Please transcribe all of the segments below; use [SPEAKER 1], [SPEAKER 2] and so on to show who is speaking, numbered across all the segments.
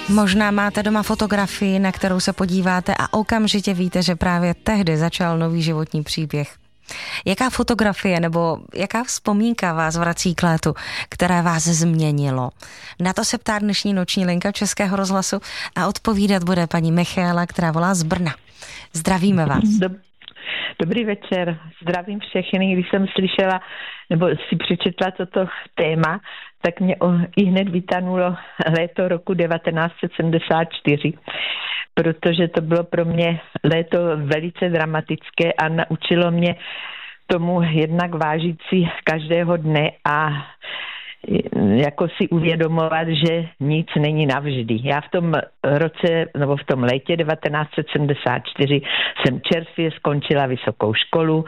[SPEAKER 1] Možná máte doma fotografii, na kterou se podíváte a okamžitě víte, že právě tehdy začal nový životní příběh. Jaká fotografie nebo jaká vzpomínka vás vrací k létu, které vás změnilo? Na to se ptá dnešní noční linka Českého rozhlasu a odpovídat bude paní Michaela, která volá z Brna. Zdravíme vás.
[SPEAKER 2] Dobrý večer, zdravím všechny. Když jsem slyšela nebo si přečetla toto téma, tak mě i hned vytanulo léto roku 1974, protože to bylo pro mě léto velice dramatické a naučilo mě tomu jednak vážit si každého dne a jako si uvědomovat, že nic není navždy. Já v tom roce, nebo v tom létě 1974 jsem čerstvě skončila vysokou školu.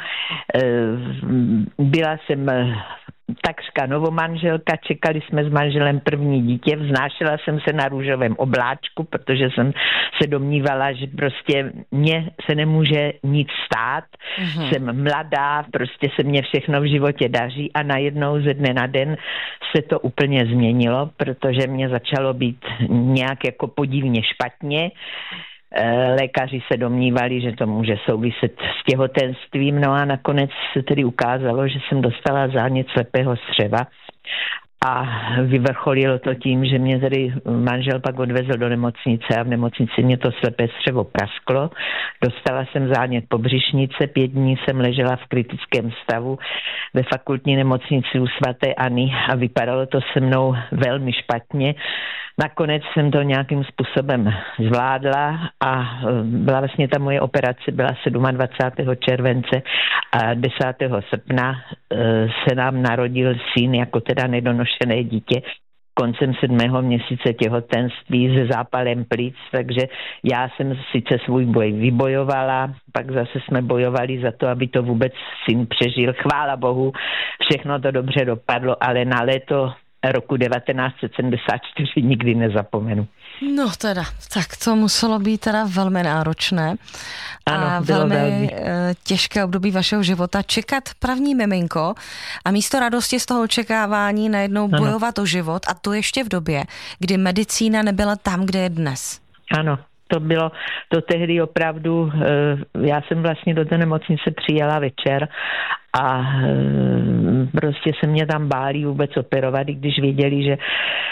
[SPEAKER 2] Byla jsem takřka novomanželka, čekali jsme s manželem první dítě, vznášela jsem se na růžovém obláčku, protože jsem se domnívala, že prostě mně se nemůže nic stát. Jsem mladá, prostě se mně všechno v životě daří a najednou ze dne na den se to úplně změnilo, protože mě začalo být nějak jako podivně špatně. Lékaři se domnívali, že to může souviset s těhotenstvím, no a nakonec se tedy ukázalo, že jsem dostala zánět slepého střeva a vyvrcholilo to tím, že mě tedy manžel pak odvezl do nemocnice a v nemocnici mě to slepé střevo prasklo. Dostala jsem zánět pobřišnice, 5 dní jsem ležela v kritickém stavu ve fakultní nemocnici u svaté Anny a vypadalo to se mnou velmi špatně. Nakonec jsem to nějakým způsobem zvládla a byla vlastně ta moje operace byla 27. července a 10. srpna se nám narodil syn jako teda nedonošené dítě koncem 7. měsíce těhotenství se zápalem plic, takže já jsem sice svůj boj vybojovala, pak zase jsme bojovali za to, aby to vůbec syn přežil. Chvála Bohu, všechno to dobře dopadlo, ale na léto roku 1974 nikdy nezapomenu.
[SPEAKER 1] No teda, tak to muselo být teda velmi náročné a velmi těžké období vašeho života. Čekat první miminko a místo radosti z toho očekávání najednou bojovat o život a to ještě v době, kdy medicína nebyla tam, kde je dnes.
[SPEAKER 2] Ano. To tehdy opravdu, já jsem vlastně do té nemocnice přijela večer a prostě se mě tam báli vůbec operovat, i když věděli, že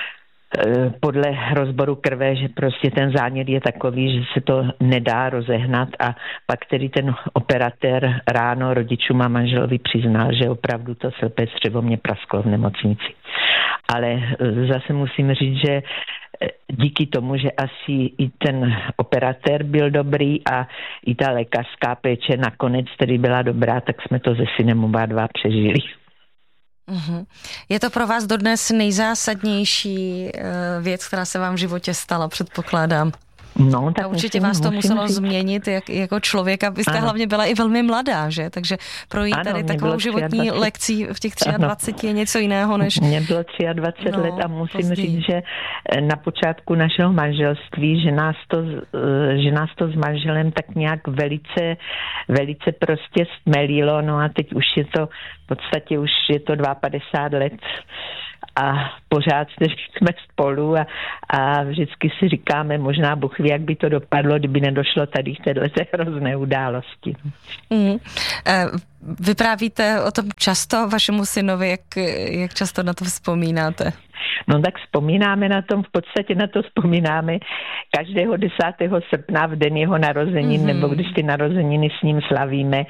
[SPEAKER 2] podle rozboru krve, že prostě ten zánět je takový, že se to nedá rozehnat a pak tedy ten operatér ráno rodičům a manželovi přiznal, že opravdu to slepé střevo mě prasklo v nemocnici. Ale zase musím říct, že díky tomu, že asi i ten operatér byl dobrý a i ta lékařská péče nakonec tedy byla dobrá, tak jsme to se synem oba dva přežili.
[SPEAKER 1] Je to pro vás dodnes nejzásadnější věc, která se vám v životě stala, předpokládám?
[SPEAKER 2] No, tak
[SPEAKER 1] a určitě vás to muselo změnit jako člověka. Vy jste hlavně byla i velmi mladá, že? Takže projít tady takovou životní lekcí v těch 23 je něco jiného než...
[SPEAKER 2] Mně bylo 23 let a musím říct, že na počátku našeho manželství, že nás to s manželem tak nějak velice prostě stmelilo. No a teď už je to, v podstatě už je to 52 let a pořád jsme spolu a vždycky si říkáme, možná Bůh ví, jak by to dopadlo, kdyby nedošlo tady k této hrozné události.
[SPEAKER 1] Vyprávíte o tom často vašemu synovi, jak často na to vzpomínáte?
[SPEAKER 2] No tak vzpomínáme na tom, v podstatě na to vzpomínáme každého 10. srpna v den jeho narozenin, nebo když ty narozeniny s ním slavíme,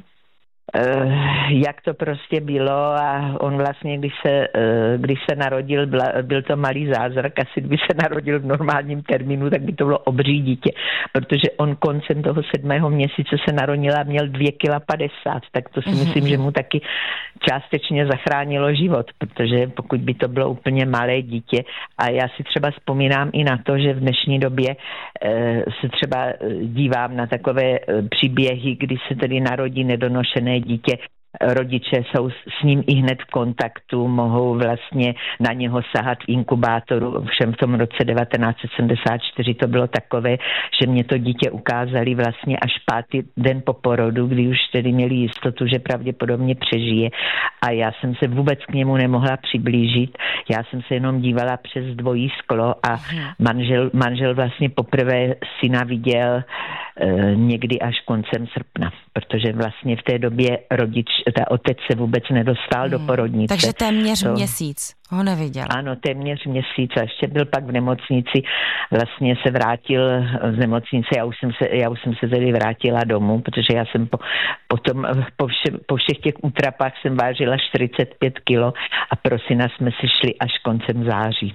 [SPEAKER 2] jak to prostě bylo a on vlastně, když se narodil, byl to malý zázrak, asi kdyby se narodil v normálním termínu, tak by to bylo obří dítě, protože on koncem toho 7. měsíce se narodil a měl 2,50 kg, tak to si myslím, že mu taky částečně zachránilo život, protože pokud by to bylo úplně malé dítě a já si třeba vzpomínám i na to, že v dnešní době se třeba dívám na takové příběhy, kdy se tedy narodí nedonošené dítě rodiče jsou s ním i hned v kontaktu, mohou vlastně na něho sahat v inkubátoru. Všem v tom roce 1974 to bylo takové, že mě to dítě ukázali vlastně až 5. den po porodu, kdy už tedy měli jistotu, že pravděpodobně přežije, a já jsem se vůbec k němu nemohla přiblížit. Já jsem se jenom dívala přes dvojí sklo a manžel vlastně poprvé syna viděl někdy až koncem srpna, protože vlastně v té době otec se vůbec nedostal do porodnice.
[SPEAKER 1] Takže téměř měsíc ho neviděl.
[SPEAKER 2] Ano, téměř měsíc, a ještě byl pak v nemocnici, vlastně se vrátil z nemocnice, já už jsem se tedy vrátila domů, protože já jsem po všech těch útrapách jsem vážila 45 kilo a pro syna jsme si šli až koncem září.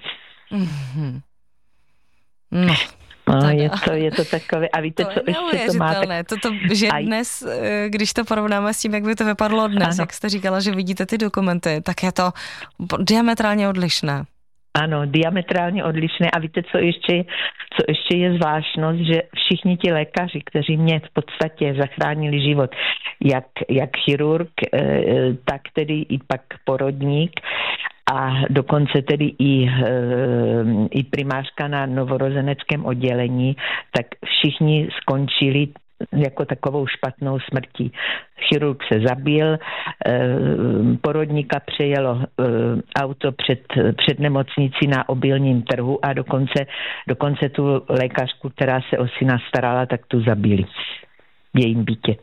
[SPEAKER 1] No.
[SPEAKER 2] Je to takové. A víte,
[SPEAKER 1] to
[SPEAKER 2] co ještě to má?
[SPEAKER 1] Že dnes, když to porovnáme s tím, jak by to vypadlo dnes, jak jste říkala, že vidíte ty dokumenty, tak je to diametrálně odlišné.
[SPEAKER 2] Ano, diametrálně odlišné. A víte, co ještě je zvláštnost, že všichni ti lékaři, kteří mě v podstatě zachránili život, jak chirurg, tak tedy i pak porodník, a dokonce tedy i primářka na novorozeneckém oddělení, tak všichni skončili jako takovou špatnou smrtí. Chirurg se zabil, porodníka přejelo auto před nemocnicí na obilním trhu a dokonce tu lékařku, která se o syna starala, tak tu zabili v jejím bytě.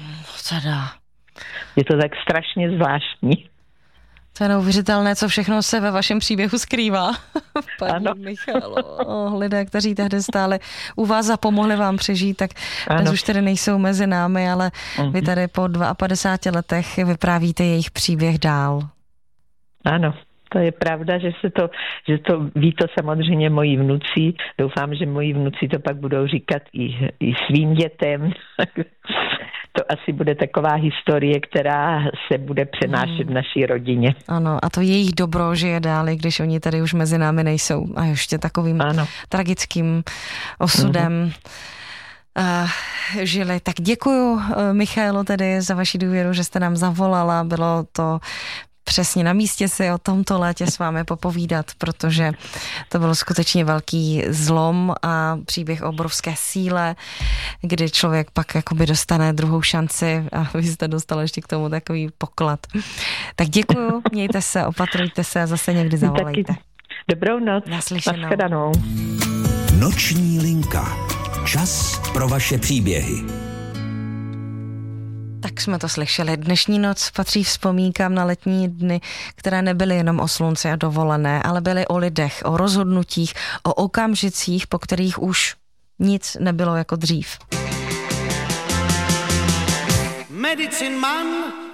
[SPEAKER 2] Je to tak strašně zvláštní.
[SPEAKER 1] To je neuvěřitelné, co všechno se ve vašem příběhu skrývá. Paní Michaelo, lidé, kteří tehdy stáli u vás a pomohli vám přežít, tak dnes už tedy nejsou mezi námi, ale vy tady po 52 letech vyprávíte jejich příběh dál.
[SPEAKER 2] Ano. To je pravda, že to ví to samozřejmě moji vnuci. Doufám, že moji vnuci to pak budou říkat i svým dětem. To asi bude taková historie, která se bude přenášet v naší rodině.
[SPEAKER 1] Ano, a to jejich dobro žije dál, když oni tady už mezi námi nejsou. A ještě takovým tragickým osudem žili. Tak děkuju, Michaelo, tedy za vaši důvěru, že jste nám zavolala. Bylo to přesně na místě si o tomto létě s vámi popovídat, protože to byl skutečně velký zlom a příběh o obrovské síle, kdy člověk pak jakoby dostane druhou šanci a vy jste dostali ještě k tomu takový poklad. Tak děkuju, mějte se, opatrujte se a zase někdy zavolejte.
[SPEAKER 2] Dobrou noc.
[SPEAKER 1] Naslyšenou.
[SPEAKER 3] Noční linka. Čas pro vaše příběhy.
[SPEAKER 1] Tak jsme to slyšeli. Dnešní noc patří vzpomínkám na letní dny, které nebyly jenom o slunci a dovolené, ale byly o lidech, o rozhodnutích, o okamžicích, po kterých už nic nebylo jako dřív.
[SPEAKER 4] Medicine Man